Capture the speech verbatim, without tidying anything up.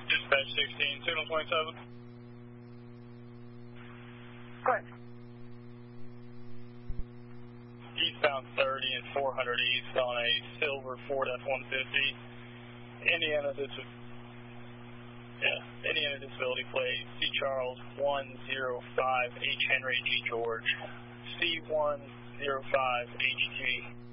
Dispatch sixteen, signal twenty-seven. Good. Eastbound thirty and four hundred east on a silver Ford F one fifty. Indiana, dis yeah, Indiana disability plate C Charles one zero five H Henry G George C one zero five H G.